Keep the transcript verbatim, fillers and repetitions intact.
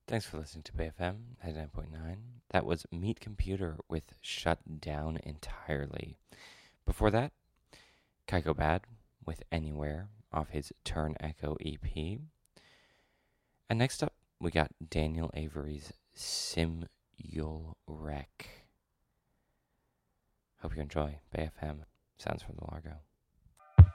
Thanks for listening to Bay F M ninety-nine point nine. That was Meet Computer with Shut Down Entirely. Before that, Kaiko Bad with Anywhere off his Turn Echo E P. And next up, we got Daniel Avery's Sim You'll Wreck. Hope you enjoy Bay F M. Sounds from the Largo.